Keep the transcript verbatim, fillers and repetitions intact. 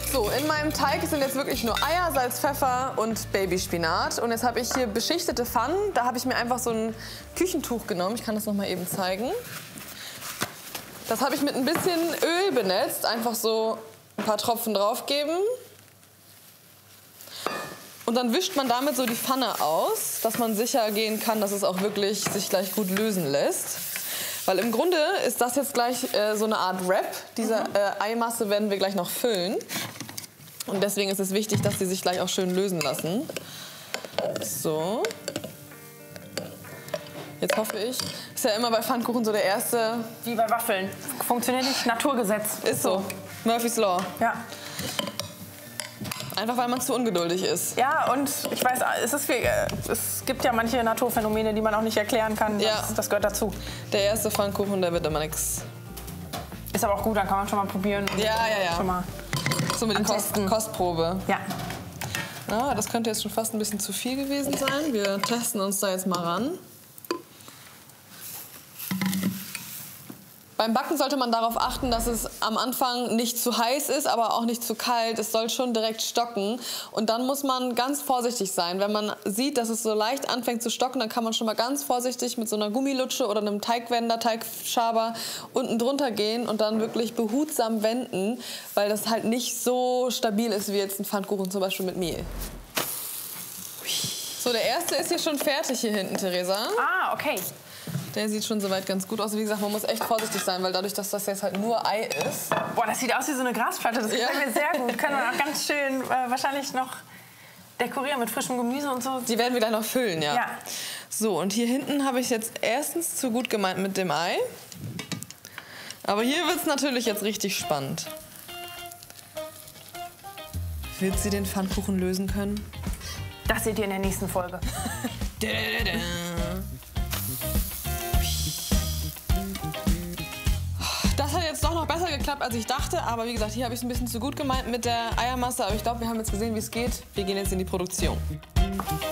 So, in meinem Teig sind jetzt wirklich nur Eier, Salz, Pfeffer und Babyspinat. Und jetzt habe ich hier beschichtete Pfannen. Da habe ich mir einfach so ein Küchentuch genommen. Ich kann das noch mal eben zeigen. Das habe ich mit ein bisschen Öl benetzt. Einfach so ein paar Tropfen draufgeben. Und dann wischt man damit so die Pfanne aus, dass man sicher gehen kann, dass es auch wirklich sich gleich gut lösen lässt. Weil im Grunde ist das jetzt gleich äh, so eine Art Wrap. Diese äh, Eimasse werden wir gleich noch füllen. Und deswegen ist es wichtig, dass sie sich gleich auch schön lösen lassen. So. Jetzt hoffe ich, ist ja immer bei Pfannkuchen so der erste... Wie bei Waffeln. Funktioniert nicht, Naturgesetz. Ist so. Murphy's Law. Ja. Einfach weil man zu ungeduldig ist. Ja, und ich weiß, es, ist wie, es gibt ja manche Naturphänomene, die man auch nicht erklären kann. Das, Ja. das gehört dazu. Der erste Pfannkuchen, der wird immer nix. Ist aber auch gut, dann kann man schon mal probieren. Ja, ja, ja. Schon mal So mit der Kost, Testen. Kostprobe. Ja. Ja, das könnte jetzt schon fast ein bisschen zu viel gewesen sein. Wir testen uns da jetzt mal ran. Beim Backen sollte man darauf achten, dass es am Anfang nicht zu heiß ist, aber auch nicht zu kalt. Es soll schon direkt stocken. Und dann muss man ganz vorsichtig sein. Wenn man sieht, dass es so leicht anfängt zu stocken, dann kann man schon mal ganz vorsichtig mit so einer Gummilutsche oder einem Teigwender, Teigschaber unten drunter gehen und dann wirklich behutsam wenden, weil das halt nicht so stabil ist wie jetzt ein Pfannkuchen zum Beispiel mit Mehl. So, der erste ist hier schon fertig hier hinten, Theresa. Ah, okay. Der sieht schon soweit ganz gut aus. Wie gesagt, man muss echt vorsichtig sein, weil dadurch, dass das jetzt halt nur Ei ist. Boah, das sieht aus wie so eine Grasplatte. Das gefällt Ja. mir sehr gut. Können wir auch ganz schön äh, wahrscheinlich noch dekorieren mit frischem Gemüse und so. Die werden wir gleich noch füllen, ja. Ja. So, und hier hinten habe ich jetzt erstens zu gut gemeint mit dem Ei. Aber hier wird es natürlich jetzt richtig spannend. Wird sie den Pfannkuchen lösen können? Das seht ihr in der nächsten Folge. Das hat jetzt doch noch besser geklappt, als ich dachte. Aber wie gesagt, hier habe ich es ein bisschen zu gut gemeint mit der Eiermasse. Aber ich glaube, wir haben jetzt gesehen, wie es geht. Wir gehen jetzt in die Produktion.